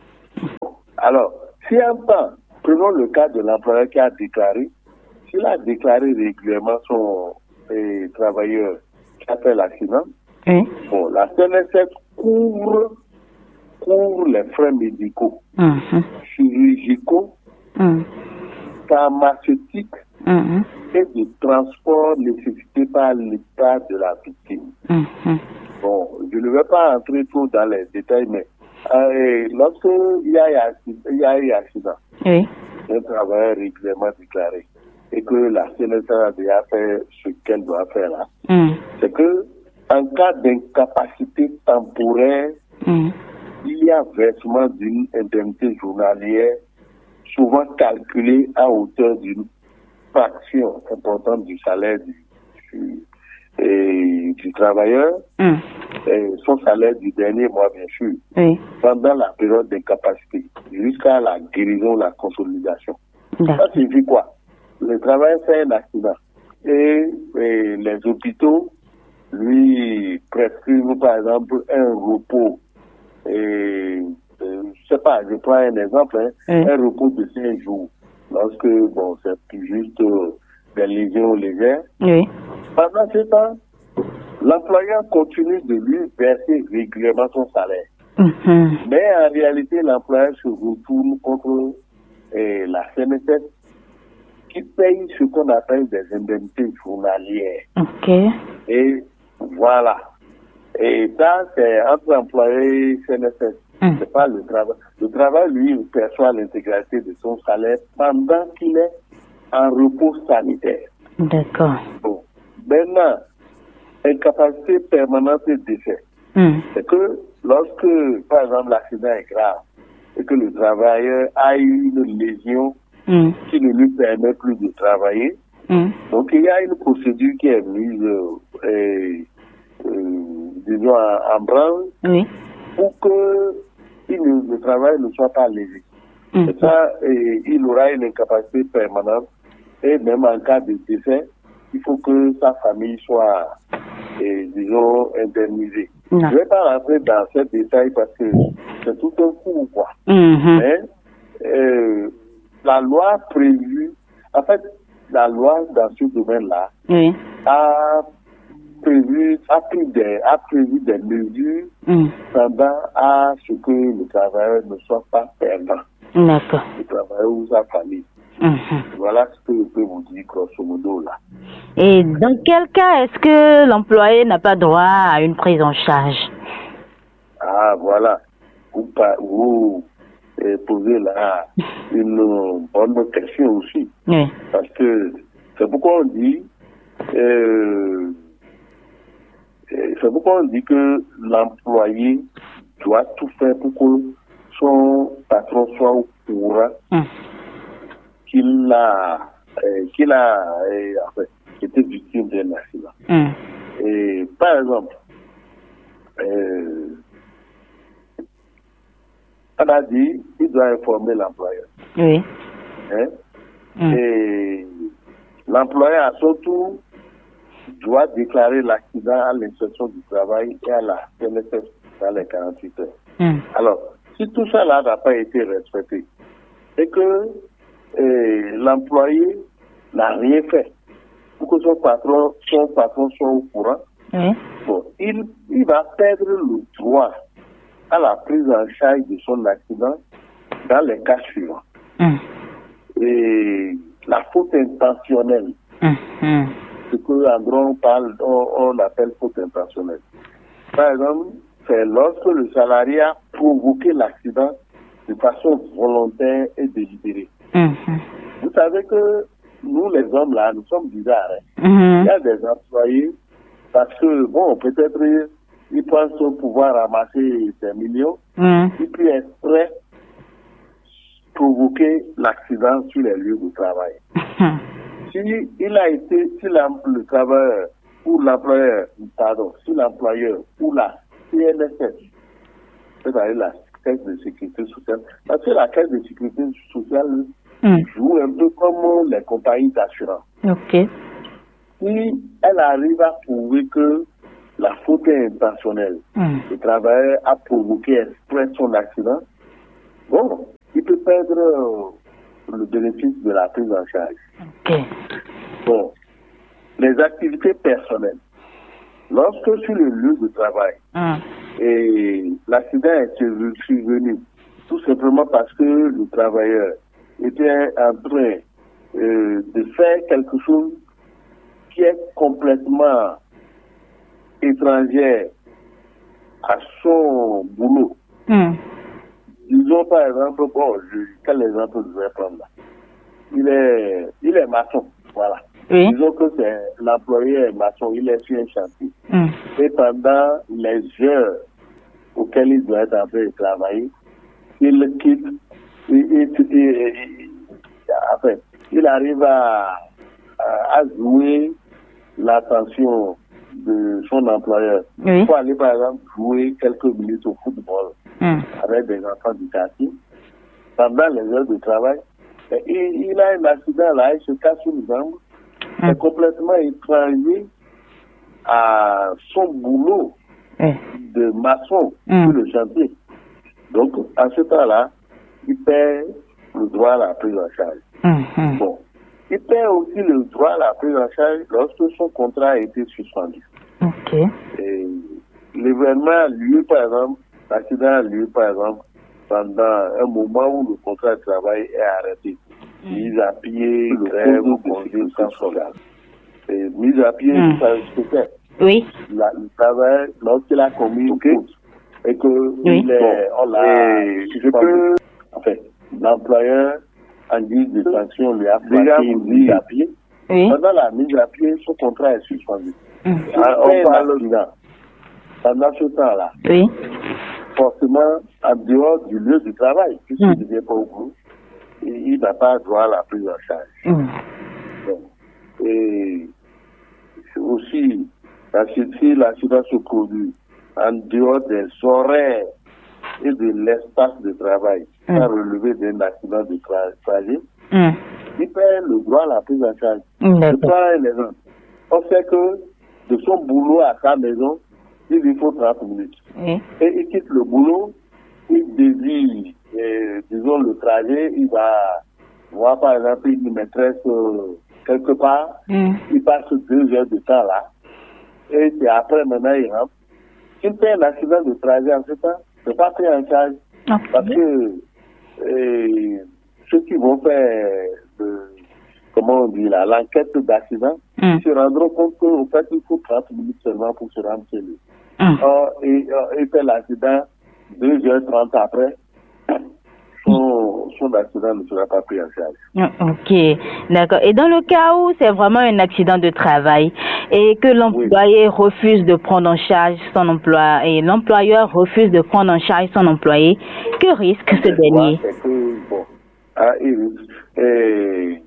Alors, si un temps, prenons le cas de l'employeur qui a déclaré, s'il a déclaré régulièrement son eh, travailleur qui a fait l'accident, mmh. bon, la C N S S couvre, couvre les frais médicaux, mmh. chirurgicaux, mmh. pharmaceutiques mmh. et de transport nécessité par l'état de la victime. Mmh. Bon, je ne vais pas entrer trop dans les détails, mais euh, lorsqu'il y a il y a eu accident, oui. un travailleur régulièrement déclaré, et que la C N S S a déjà fait ce qu'elle doit faire là, mmh. c'est que en cas d'incapacité temporaire, mmh. il y a versement d'une indemnité journalière souvent calculée à hauteur d'une fraction importante du salaire du, du, et, du travailleur, mmh. et son salaire du dernier mois, bien sûr, oui. pendant la période d'incapacité, jusqu'à la guérison, la consolidation. Ça signifie quoi? Le travailleur fait un accident et, et les hôpitaux lui prescrivent par exemple un repos. Et euh, je sais pas, je prends un exemple, hein, oui. un repos de cinq jours. Lorsque, bon, c'est juste euh, des lésions légères. Oui. Pendant ce temps, l'employeur continue de lui verser régulièrement son salaire. Mm-hmm. Mais en réalité, l'employeur se retourne contre eh, la C N S S qui paye ce qu'on appelle des indemnités journalières. Ok. Et voilà. Et ça, c'est entre employé et C N S S. Mm. C'est pas le travail. Le travail, lui, il perçoit l'intégralité de son salaire pendant qu'il est en repos sanitaire. D'accord. Bon. Maintenant, incapacité permanente et décès. Mm. C'est que lorsque, par exemple, l'accident est grave et que le travailleur a eu une lésion mm. qui ne lui permet plus de travailler, mm. donc il y a une procédure qui est mise, euh, et, euh, disons, en, en branle, oui. pour que il ne, le travail ne soit pas léger. Mm. Et ça, et, il aura une incapacité permanente et même en cas de décès, il faut que sa famille soit, et, disons, indemnisée. Non. Je ne vais pas rentrer dans ces détails parce que c'est tout un coup, quoi. Mm-hmm. Mais euh, la loi prévue, en fait, la loi dans ce domaine-là oui. a prévu, a pris des, a prévu des mesures mm. tendant à ce que le travailleur ne soit pas perdant. D'accord. Le travailleur ou sa famille. Mm-hmm. Voilà ce que je peux vous dire grosso modo là. Et dans quel cas est-ce que l'employé n'a pas droit à une prise en charge? Ah voilà, vous, vous eh, posez là une bonne question aussi. Oui. Parce que c'est pourquoi on dit, euh, c'est pourquoi on dit que l'employé doit tout faire pour que son patron soit au courant. Mm. qu'il a, euh, qu'il a euh, enfin, été victime d'un accident. Mm. Et par exemple, euh, on a dit qu'il doit informer l'employeur. Oui. Hein? Mm. Et l'employeur, à son tour, doit déclarer l'accident à l'inspection du travail et à la C N S S dans les quarante-huit heures. Mm. Alors, si tout ça là n'a pas été respecté, c'est que et l'employé n'a rien fait pour que son patron, son patron soit au courant. Oui. Bon, il, il va perdre le droit à la prise en charge de son accident dans les cas suivants. Mm. Et la faute intentionnelle, mm. ce qu'en droit on parle, on, on appelle faute intentionnelle. Par exemple, c'est lorsque le salarié a provoqué l'accident de façon volontaire et délibérée. Mm-hmm. Vous savez que nous, les hommes, là, nous sommes bizarres. Hein? Mm-hmm. Il y a des employés, parce que, bon, peut-être, ils pensent pouvoir ramasser des millions, mm-hmm. et puis exprès provoquer l'accident sur les lieux de travail. Mm-hmm. Si il a été, si le travailleur ou l'employeur, pardon, si l'employeur ou la C N S S, c'est-à-dire la caisse de sécurité sociale, parce que la caisse de sécurité sociale mm. joue un peu comme les compagnies d'assurance. Ok. si elle arrive à prouver que la faute est intentionnelle, mm. le travailleur a provoqué exprès son accident, bon, il peut perdre euh, le bénéfice de la prise en charge. Okay. Bon, les activités personnelles. Lorsque sur le lieu de travail, mm. et l'accident est survenu, tout simplement parce que le travailleur était en train euh, de faire quelque chose qui est complètement étrangère à son boulot. Mm. Disons par exemple, bon, je, quel exemple je vais prendre là? Il est, il est maçon, voilà. Oui. Disons que c'est l'employé est maçon, il est sur un chantier. Mm. Et pendant les heures auxquelles il doit être en train de travailler, il quitte, et, et, et, et, enfin, il arrive à, à, à jouer l'attention de son employeur. Oui. Il faut aller par exemple jouer quelques minutes au football mm. avec des enfants du quartier. Pendant les heures de travail, il, il a un accident là, il se casse une jambe. Mm. C'est complètement étranger à son boulot mm. de maçon mm. sur le chantier. Donc, à ce temps-là, il perd le droit à la prise en charge. Mm-hmm. Bon. Il perd aussi le droit à la prise en charge lorsque son contrat a été suspendu. Ok. Et l'événement a lieu, par exemple, l'accident a lieu, par exemple, pendant un moment où le contrat de travail est arrêté. Mm. Mise à pied, le grève, le congé sans soldat. Et mise à pied, mm. ça ce que c'est. Oui. La, le travail, lorsqu'il a commis une faute, et que oui. il est, on l'a, je peux, en fait, l'employeur, en guise de sanction, lui a déjà une mise à pied. Oui. Pendant la mise à pied, son contrat est suspendu. Mmh. Alors, on parle de là. Pendant ce temps-là, oui. forcément, en dehors du lieu du travail, puisqu'il ne mmh. vient pas au bout, il n'a pas droit à la prise en charge. Mmh. Donc, et aussi, si l'accident se produit en dehors des horaires et de l'espace de travail, mm. sans relever d'un accident de trajet, mm. il perd le droit à la prise en charge. Mm. Je prends un exemple. On sait que de son boulot à sa maison, il lui faut trente minutes. Mm. Et il quitte le boulot, il désire, euh, disons, le trajet, il va voir par exemple une maîtresse euh, quelque part, mm. il passe deux heures de temps là, et c'est après maintenant il rentre. S'il fait un accident de trajet en ce temps, c'est pas pris en charge. Okay. Parce que euh, ceux qui vont faire le, comment on dit là, l'enquête d'accident, mm. ils se rendront compte qu'au fait il faut trente minutes seulement pour se rendre chez lui. Mm. Or, et, il fait l'accident deux heures trente après. Son, son accident ne sera pas pris en charge. Ok, d'accord. Et dans le cas où c'est vraiment un accident de travail et que l'employé oui. refuse de prendre en charge son emploi et l'employeur refuse de prendre en charge son employé, que risque ce dernier? C'est que, bon, ah, il,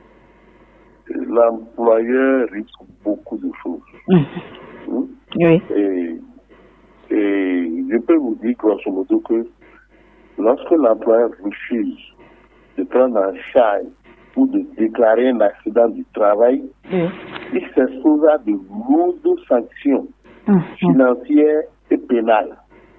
l'employeur risque beaucoup de choses. Mmh. Mmh? Oui. Et, et je peux vous dire grosso modo que lorsque l'employeur refuse de prendre en charge ou de déclarer un accident du travail, mmh. il s'expose à de lourdes sanctions mmh. financières et pénales.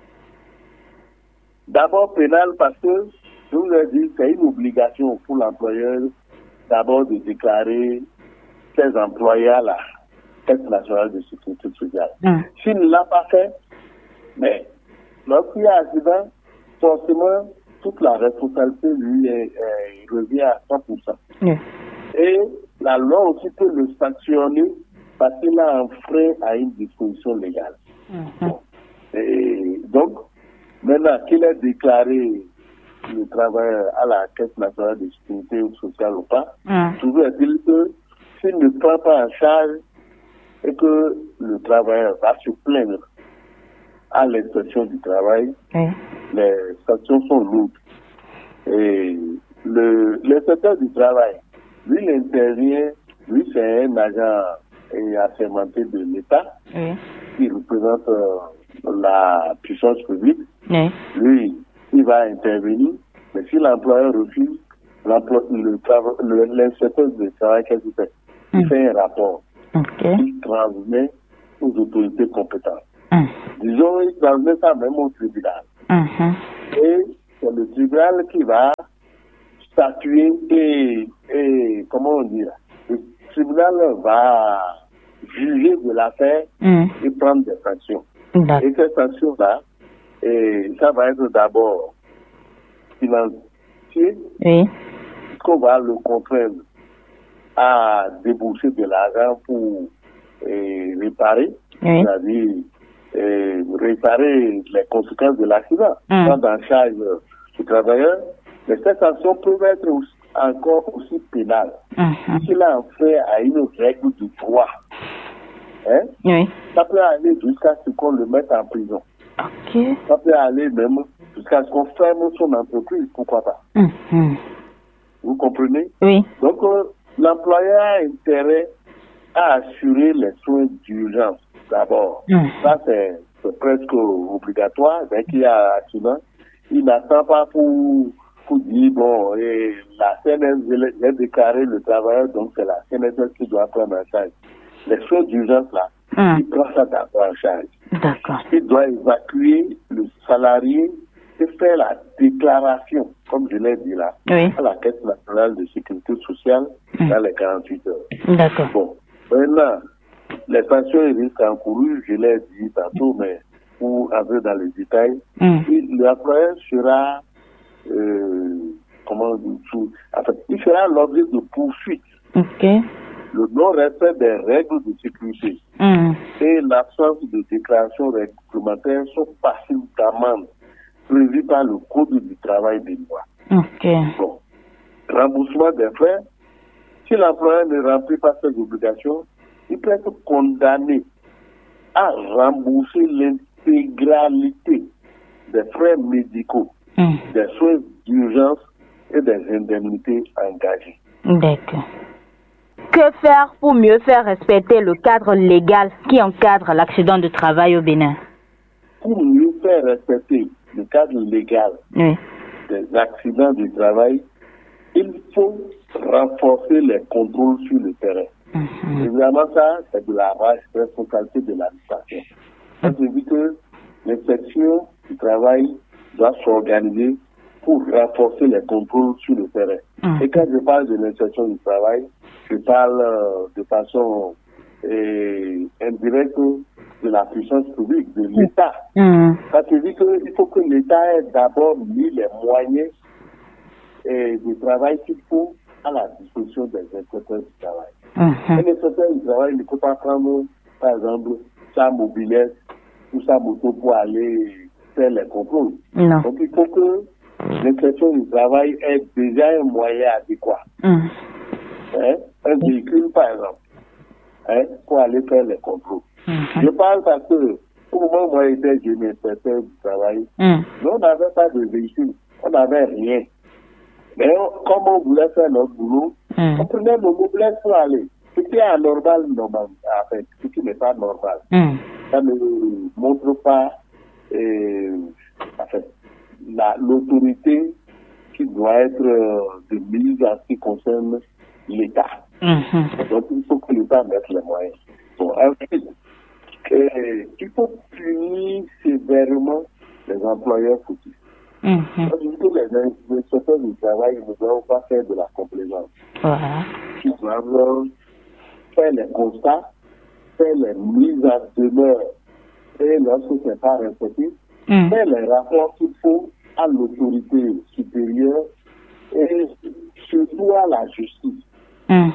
D'abord pénales parce que, je vous ai dit, c'est une obligation pour l'employeur d'abord de déclarer ses employés à la Caisse nationale de sécurité sociale. Mmh. S'il ne l'a pas fait, mais lorsqu'il y a un accident, forcément, toute la responsabilité lui est, est, revient à cent pour cent. Mmh. Et la loi aussi peut le sanctionner parce qu'il a enfreint à une disposition légale. Mmh. Bon. Et donc, maintenant qu'il ait déclaré le travailleur à la Caisse nationale de sécurité sociale ou pas, mmh. toujours est-il que s'il ne prend pas en charge et que le travailleur va se plaindre à l'inspection du travail, mmh. les sanctions sont lourdes. Et le, l'inspecteur du travail, lui, il intervient, lui, c'est un agent assermenté de l'État mmh. qui représente euh, la puissance publique. Mmh. Lui, il va intervenir, mais si l'employeur refuse, l'emploi, le, le, l'inspecteur du travail, qu'est-ce qu'il fait? Il mmh. fait un rapport. Okay. Il transmet aux autorités compétentes. Mm. Disons, il transmet ça même au tribunal. Mm-hmm. Et c'est le tribunal qui va statuer et, et comment on dit, le tribunal va juger de l'affaire Mm. et prendre des sanctions. D'accord. Et ces sanctions-là, et ça va être d'abord financier, Oui. qu'on va le contraindre à débourser de l'argent pour eh, réparer, Oui. c'est-à-dire eh, réparer les conséquences de l'accident, Mm. prendre en charge le travailleur. Mais ces sanctions peuvent être aussi, encore aussi pénales. Mhm. Si cela en fait à une règle du droit, hein, Oui. ça peut aller jusqu'à ce qu'on le mette en prison. Ok. Ça peut aller même jusqu'à ce qu'on ferme son entreprise, pourquoi pas. Mhm. Vous comprenez? Oui. Donc, euh, l'employeur a intérêt à assurer les soins d'urgence d'abord. Mhm. Ça, c'est c'est presque obligatoire. Dès qu'il y a un accident, il n'attend pas pour, pour dire, bon, et la C N S S a déclaré le travailleur, donc c'est la C N S S qui doit prendre en charge. Les soins d'urgence, là, Mhm. il prend ça d'abord en charge. D'accord. Il doit évacuer le salarié et faire la déclaration, comme je l'ai dit là, Oui. à la Caisse nationale de sécurité sociale Mm. dans les quarante-huit heures. D'accord. Bon, maintenant, les sanctions et risques encourus, je l'ai dit tantôt, mais pour entrer dans les détails, Mm. il- l'employeur sera, euh, comment dire, sous- en fait, il sera l'objet de poursuites. Ok. Le non-respect des règles de sécurité Mm. et l'absence de déclaration réglementaire sont passibles d'amende prévues par le Code du travail des lois. Ok. Bon, remboursement des frais. Si l'employeur ne remplit pas ses obligations, il peut être condamné à rembourser l'intégralité des frais médicaux, Mm. des soins d'urgence et des indemnités engagées. D'accord. Que faire pour mieux faire respecter le cadre légal qui encadre l'accident de travail au Bénin? Pour mieux faire respecter le cadre légal Oui. des accidents du travail, il faut renforcer les contrôles sur le terrain. Mhm. Évidemment, ça, c'est de la responsabilité de l'administration. Ça veut dire que l'inspection du travail doit s'organiser pour renforcer les contrôles sur le terrain. Mhm. Et quand je parle de l'inspection du travail, je parle euh, de façon euh, indirecte de la puissance publique, de l'État. Mhm. Ça veut dire qu'il faut que l'État ait d'abord mis les moyens et de travail qu'il faut à la disposition des inspecteurs du travail. Mhm. Un inspecteur du travail ne peut pas prendre, par exemple, sa mobilette ou sa moto pour aller faire les contrôles. Non. Donc il faut que l'inspection du travail ait déjà un moyen adéquat. Mhm. Hein? Un véhicule, par exemple, hein, pour aller faire les contrôles. Mhm. Je parle parce que, au moment où moi j'étais jeune inspecteur du travail, Mhm. nous, on n'avait pas de véhicule, on n'avait rien. Mais on- comme on voulait faire notre boulot, Mhm. on prenait nos mobilettes pour aller. Ce qui est anormal, normal, en fait, ce qui n'est pas normal. Mhm. Ça ne montre pas euh, en fait, la- l'autorité qui doit être euh, de mise en ce qui concerne l'État. Mhm. Donc il faut que l'État mette les moyens. Bon, ensuite, euh, il faut punir sévèrement les employeurs fautifs. Mhm. Parce que les inspecteurs du travail ne doivent pas faire de la complaisance. Voilà. Ils doivent faire les constats, faire les mises en demeure et lorsque ce n'est pas respecté, Mhm. faire les rapports qu'il faut à l'autorité supérieure et surtout à la justice Mhm.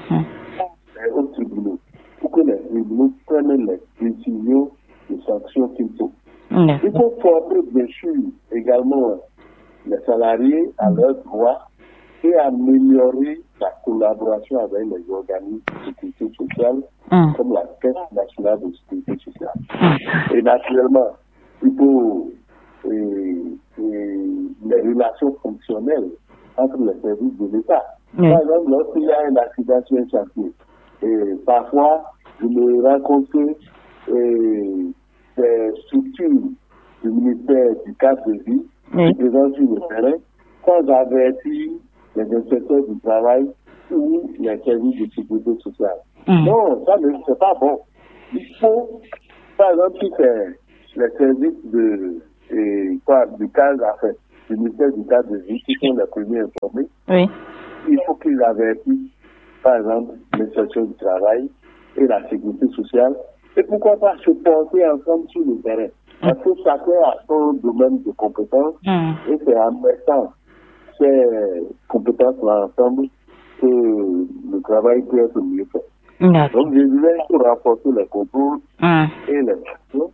et aux tribunaux pour que les tribunaux prennent les décisions de sanctions qu'il faut. Il D'accord. faut former bien sûr également les salariés à leurs droits et améliorer la collaboration avec les organismes de sécurité sociale Mhm. comme la Caisse nationale de sécurité sociale. Mhm. Et naturellement, il faut euh, euh, les relations fonctionnelles entre les services de l'État. Oui. Par exemple, lorsqu'il y a un accident sur un chantier, et parfois, je me rends compte que euh, des structures du ministère du cadre de vie Oui. qui présentent sur le terrain, quand j'avertis les inspecteurs du travail ou les services de sécurité sociale. Mmh. Non, ça ne c'est pas bon. Il faut, par exemple, si c'est les services de, et, quoi, du cadre, enfin, du ministère du cadre de vie qui sont les premiers informés, oui. Il faut qu'ils avertissent, par exemple, l'insertion du travail et la sécurité sociale. Et pourquoi pas se porter ensemble sur le terrain? Parce que chacun a son domaine de compétences mmh. et c'est en mettant ces compétences-là ensemble que le travail peut être mieux fait. Mmh. Donc, je disais pour renforcer les contrôles mmh. et les actions.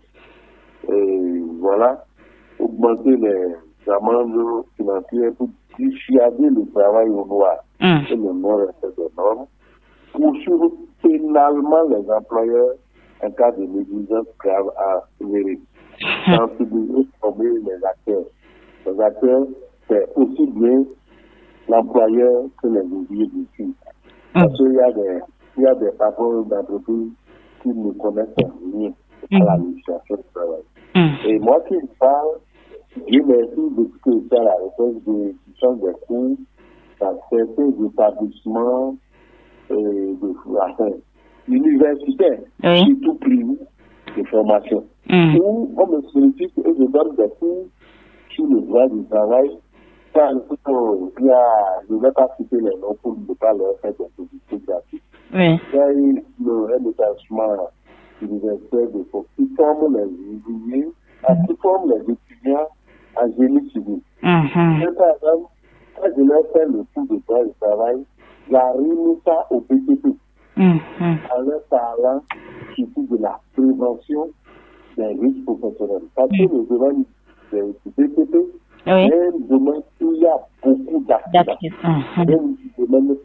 Et voilà, augmenter les amendes financières pour dissuader le travail au noir mmh. et le non-respect des normes. Poursuivre pénalement les employeurs en cas de négligence grave à gérer. Sensibiliser, former les acteurs. Les acteurs, c'est aussi bien l'employeur que les ouvriers du site. Parce qu'il y a des, il y a des patrons d'entreprise qui ne connaissent rien à la législation du travail. Mm. Et moi qui parle, Dieu merci depuis que je suis à la recherche de change des cours dans certains établissements euh, de enfin, universitaires, oui. surtout privés de formation, mm. où on me sollicite et je donne des cours sur le droit du travail. Car, il y a, je ne vais pas citer les noms pour ne pas leur faire des publicités gratuites. Oui. Il y a eu un établissement universitaire de force qui forme les ouvriers, mm. qui forme les étudiants en génie civil. Mm-hmm. Et par exemple, quand je leur fais le cours de droit du travail, j'arrive ça au B T P. Mm-hmm. En leur parlant surtout de la prévention des risques professionnels. Parce que le domaine du B T P, oui. c'est un domaine où il y a beaucoup d'accidents. C'est un domaine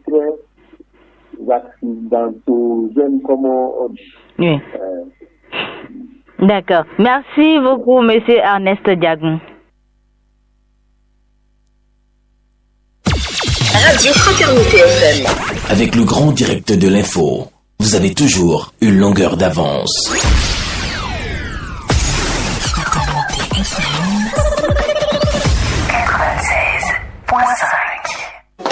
très accidentogène, comme on dit. Oui. Euh, D'accord. Merci beaucoup, monsieur Ernest Diagon. Radio Fraternité F M. Avec le grand direct de l'info, vous avez toujours une longueur d'avance. Fraternité F M quatre-vingt-seize virgule cinq.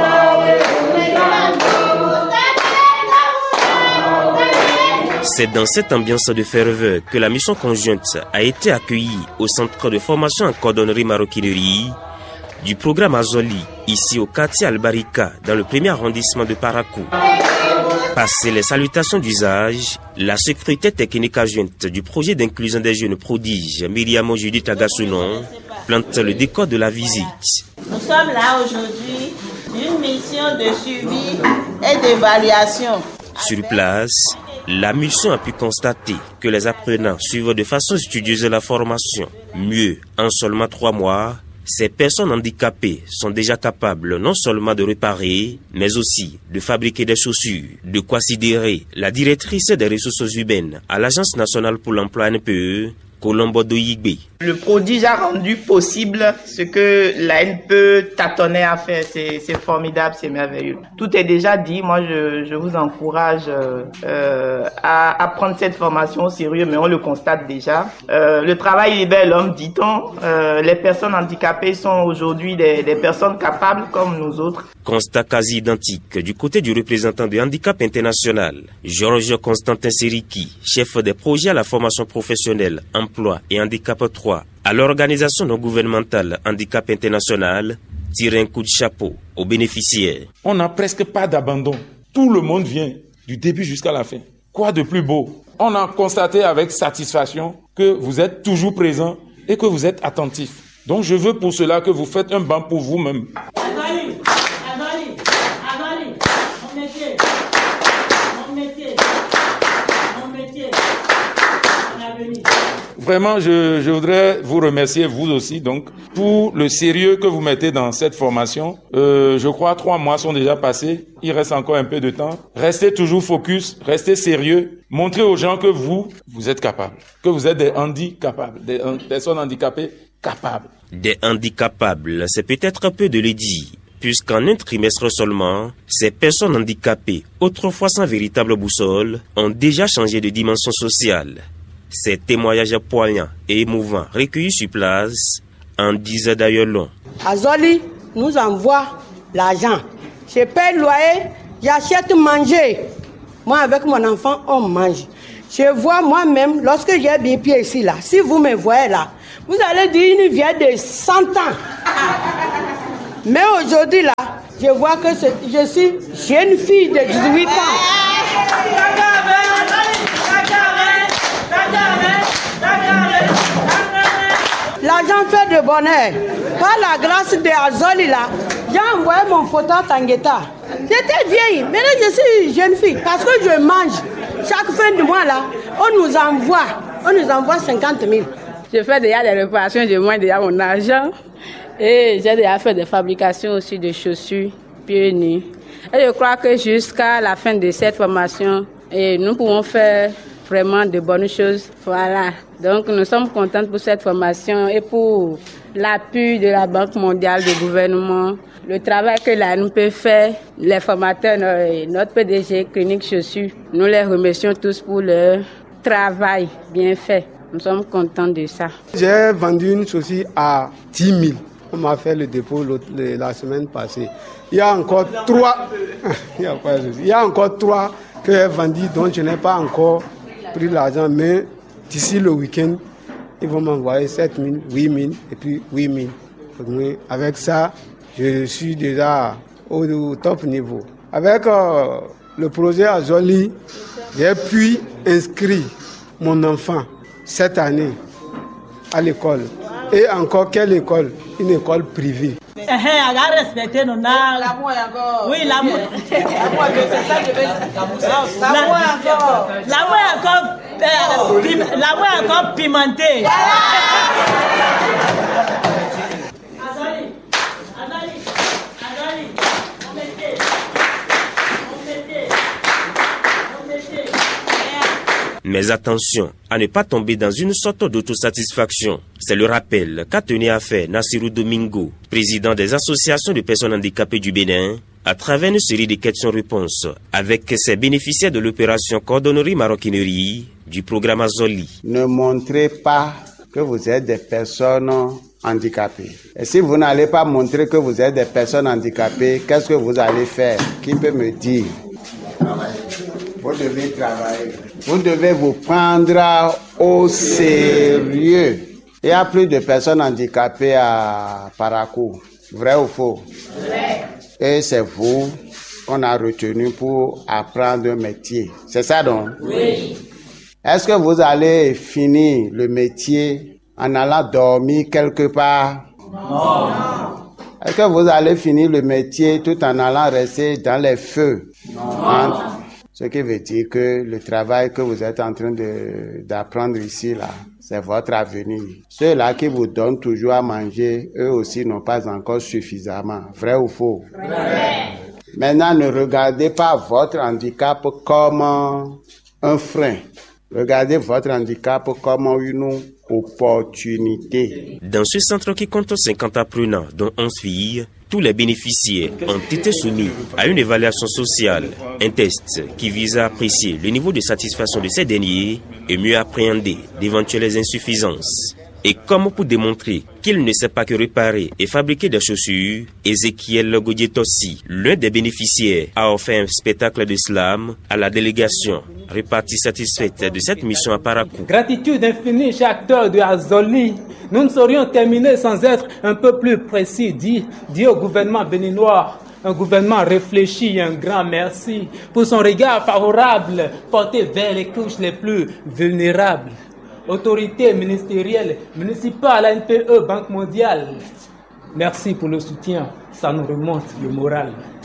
C'est dans cette ambiance de ferveur que la mission conjointe a été accueillie au centre de formation en cordonnerie maroquinerie du programme Azoli, ici au quartier Albarika, dans le premier arrondissement de Parakou. Passé les salutations d'usage, la sécurité technique adjointe du projet d'inclusion des jeunes prodiges, Myriam Judith Agasounon, plante le décor de la visite. Nous sommes là aujourd'hui d'une mission de suivi et d'évaluation. Sur place, la mission a pu constater que les apprenants suivent de façon studieuse la formation. Mieux, en seulement trois mois, ces personnes handicapées sont déjà capables non seulement de réparer, mais aussi de fabriquer des chaussures. De quoi sidérer la directrice des ressources humaines à l'Agence nationale pour l'emploi N P E, Colombo Doyigbe. Le prodige a rendu possible ce que la N P E tâtonnait à faire. C'est, c'est formidable, c'est merveilleux. Tout est déjà dit. Moi, je, je vous encourage euh, à, à prendre cette formation au sérieux, mais on le constate déjà. Euh, le travail libère l'homme, dit-on. Euh, les personnes handicapées sont aujourd'hui des, des personnes capables comme nous autres. Constat quasi identique du côté du représentant de Handicap International, Georges Constantin Seriki, chef des projets à la formation professionnelle, emploi et handicap trois, à l'organisation non gouvernementale Handicap International, tire un coup de chapeau aux bénéficiaires. On n'a presque pas d'abandon. Tout le monde vient, du début jusqu'à la fin. Quoi de plus beau? On a constaté avec satisfaction que vous êtes toujours présent et que vous êtes attentif. Donc je veux pour cela que vous faites un banc pour vous-même. Vraiment, je, je voudrais vous remercier, vous aussi, donc, pour le sérieux que vous mettez dans cette formation. Euh, je crois trois mois sont déjà passés. Il reste encore un peu de temps. Restez toujours focus, restez sérieux. Montrez aux gens que vous, vous êtes capables. Que vous êtes des handicapables, des personnes handicapées capables. Des handicapables, c'est peut-être un peu de le dire. Puisqu'en un trimestre seulement, ces personnes handicapées, autrefois sans véritable boussole, ont déjà changé de dimension sociale. Ces témoignages poignants et émouvants recueillis sur place en disaient d'ailleurs long. Azoli nous envoie l'argent. Je paie le loyer, j'achète manger. Moi, avec mon enfant, on mange. Je vois moi-même, lorsque j'ai bien pied ici, là, si vous me voyez là, vous allez dire une vieille de cent ans. Mais aujourd'hui, là, je vois que je suis jeune fille de dix-huit ans. L'argent fait de bonheur. Par la grâce de Azoli, là, j'ai envoyé mon photo à Tangueta. J'étais vieille, maintenant je suis jeune fille parce que je mange. Chaque fin de mois, là, on nous envoie, on nous envoie cinquante mille. Je fais déjà des réparations, je mange déjà mon argent. Et j'ai déjà fait des fabrications aussi de chaussures, pieds nus. Et je crois que jusqu'à la fin de cette formation, et nous pouvons faire vraiment de bonnes choses. Voilà. Donc nous sommes contents pour cette formation et pour l'appui de la Banque mondiale, du gouvernement, le travail que l'A N peut faire, les formateurs, notre P D G Clinique Chaussures. Nous les remercions tous pour leur travail bien fait. Nous sommes contents de ça. J'ai vendu une chaussure à dix mille. On m'a fait le dépôt la semaine passée. Il y a encore trois. Il y a, quoi, il y a encore trois que j'ai vendu dont je n'ai pas encore pris l'argent. Mais d'ici le week-end, ils vont m'envoyer sept mille, huit mille et puis huit mille. Donc, avec ça, je suis déjà au, au top niveau. Avec euh, le projet Azoli, j'ai pu inscrire mon enfant cette année à l'école. Et encore quelle école? Une école privée. Elle a respecté nos nains. L'amour encore. Oui, l'amour. L'amour, c'est ça que je veux. L'amour encore. L'amour encore. L'amour encore pimenté. Azoli. Azoli. Azoli. On mettait. On mettait. On mettait. Mais attention à ne pas tomber dans une sorte d'autosatisfaction. C'est le rappel qu'a tenu à faire Nassirou Domingo, président des associations de personnes handicapées du Bénin, à travers une série de questions-réponses avec ses bénéficiaires de l'opération Cordonnerie Maroquinerie du programme Azoli. Ne montrez pas que vous êtes des personnes handicapées. Et si vous n'allez pas montrer que vous êtes des personnes handicapées, qu'est-ce que vous allez faire? Qui peut me dire? Vous devez travailler. Vous devez vous prendre au sérieux. Il y a plus de personnes handicapées à Parakou. Vrai ou faux? Vrai. Et c'est vous qu'on a retenu pour apprendre un métier. C'est ça donc? Oui. Est-ce que vous allez finir le métier en allant dormir quelque part? Non. Est-ce que vous allez finir le métier tout en allant rester dans les feux? Non. En... Ce qui veut dire que le travail que vous êtes en train de, d'apprendre ici, là, c'est votre avenir. Ceux-là qui vous donnent toujours à manger, eux aussi n'ont pas encore suffisamment. Vrai ou faux? Vrai. Maintenant, ne regardez pas votre handicap comme un frein. Regardez votre handicap comme une opportunité. Dans ce centre qui compte cinquante apprenants, dont onze filles, tous les bénéficiaires ont été soumis à une évaluation sociale, un test qui vise à apprécier le niveau de satisfaction de ces derniers et mieux appréhender d'éventuelles insuffisances. Et comme pour démontrer qu'il ne sait pas que réparer et fabriquer des chaussures, Ezekiel Godietossi, l'un des bénéficiaires, a offert un spectacle de slam à la délégation, répartie satisfaite de cette mission à Parakou. Gratitude infinie chez acteur de Azoli. Nous ne saurions terminer sans être un peu plus précis, dit, dit au gouvernement béninois. Un gouvernement réfléchi, un grand merci pour son regard favorable porté vers les couches les plus vulnérables. Autorités ministérielles, municipales, A N P E, Banque mondiale. Merci pour le soutien, ça nous remonte le moral.